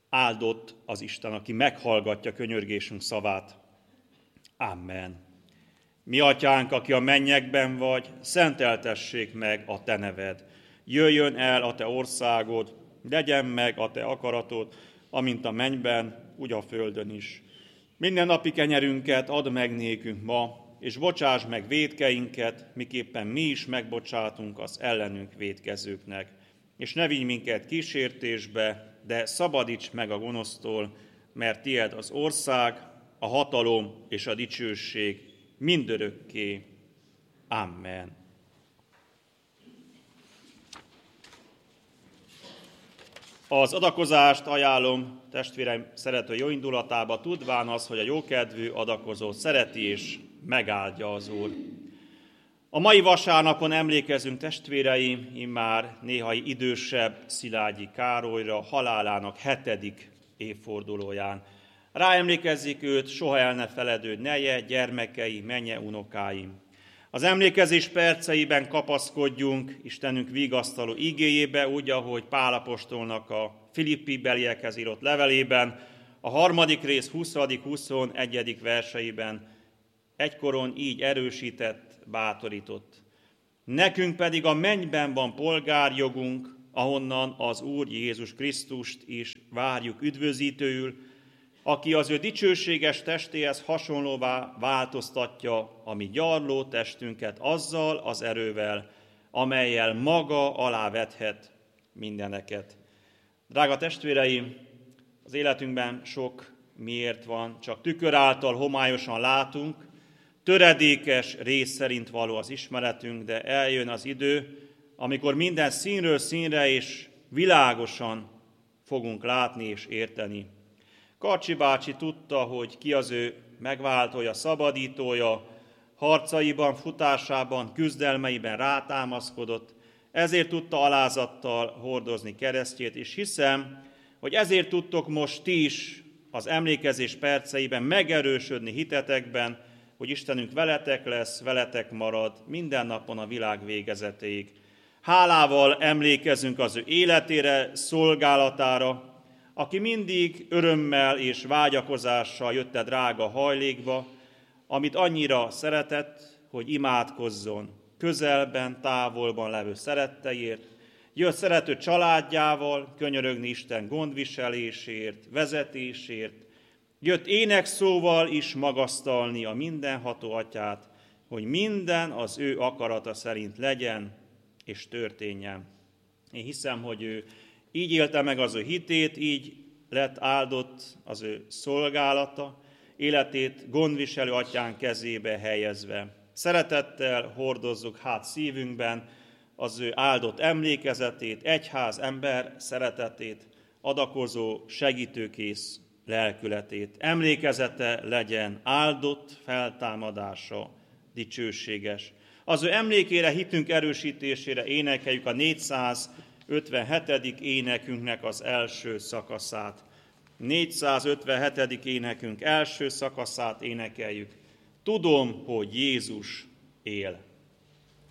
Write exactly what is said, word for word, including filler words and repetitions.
Áldott az Isten, aki meghallgatja könyörgésünk szavát. Amen. Mi atyánk, aki a mennyekben vagy, szenteltessék meg a te neved. Jöjjön el a te országod, legyen meg a te akaratod, amint a mennyben, úgy a földön is. Minden napi kenyerünket add meg nékünk ma, és bocsáss meg vétkeinket, miképpen mi is megbocsátunk az ellenünk vétkezőknek. És ne vigy minket kísértésbe, de szabadíts meg a gonosztól, mert tied az ország, a hatalom és a dicsőség mindörökké. Amen. Az adakozást ajánlom testvéreim szerető jóindulatába, tudván az, hogy a jókedvű adakozó szereti és megáldja az Úr. A mai vasárnapon emlékezünk testvéreim immár néhai idősebb Szilágyi Károlyra, halálának hetedik évfordulóján. Ráemlékezzük őt soha el ne feledő neje, gyermekei, menye, unokái. Az emlékezés perceiben kapaszkodjunk Istenünk vigasztaló igéjébe, úgy, ahogy Pál apostolnak a Filippi beliekhez írott levelében, a harmadik rész huszadik huszonegyedik verseiben egykoron így erősített, bátorított. Nekünk pedig a mennyben van polgárjogunk, ahonnan az Úr Jézus Krisztust is várjuk üdvözítőül, aki az ő dicsőséges testéhez hasonlóvá változtatja a mi gyarló testünket azzal az erővel, amellyel maga alávethet mindeneket. Drága testvéreim, az életünkben sok miért van, csak tükör által homályosan látunk, töredékes rész szerint való az ismeretünk, de eljön az idő, amikor minden színről színre és világosan fogunk látni és érteni. Karcsi bácsi tudta, hogy ki az ő megváltója, szabadítója, harcaiban, futásában, küzdelmeiben rátámaszkodott, ezért tudta alázattal hordozni keresztjét, és hiszem, hogy ezért tudtok most ti is az emlékezés perceiben megerősödni hitetekben, hogy Istenünk veletek lesz, veletek marad minden napon a világ végezetéig. Hálával emlékezünk az ő életére, szolgálatára, aki mindig örömmel és vágyakozással jött a drága hajlékba, amit annyira szeretett, hogy imádkozzon közelben, távolban levő szeretteiért, jött szerető családjával könyörögni Isten gondviselésért, vezetésért, jött énekszóval is magasztalni a mindenható atyát, hogy minden az ő akarata szerint legyen és történjen. Én hiszem, hogy ő így élte meg az ő hitét, így lett áldott az ő szolgálata, életét gondviselő atyán kezébe helyezve. Szeretettel hordozzuk hát szívünkben az ő áldott emlékezetét, egyház ember szeretetét, adakozó, segítőkész lelkületét. Emlékezete legyen áldott, feltámadása, dicsőséges. Az ő emlékére, hitünk erősítésére énekeljük a négyszázötvenhetedik énekünknek az első szakaszát. négyszázötvenhetedik énekünk első szakaszát énekeljük. Tudom, hogy Jézus él.